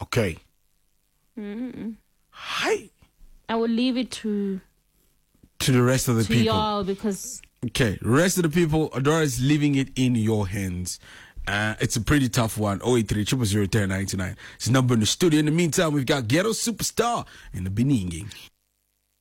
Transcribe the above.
Okay. Hi. I will leave it to the rest of the people. y'all because... Okay, rest of the people, Adora is leaving it in your hands. It's a pretty tough one. 083 000 1099. It's a number in the studio. In the meantime, we've got Ghetto Superstar in the Beninging.